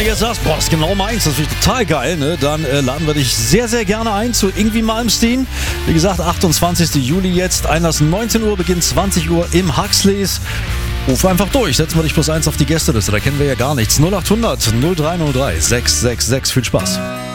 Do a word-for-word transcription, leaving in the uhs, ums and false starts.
du jetzt sagst, boah, das ist genau meins, das finde ich total geil, ne? Dann äh, laden wir dich sehr, sehr gerne ein zu Irgendwie Malmsteen. Wie gesagt, achtundzwanzigsten Juli jetzt, Einlass neunzehn Uhr, Beginn zwanzig Uhr im Huxleys. Ruf einfach durch, setzen wir dich plus eins auf die Gästeliste, da kennen wir ja gar nichts. null acht hundert null drei null drei sechs sechs sechs, viel Spaß.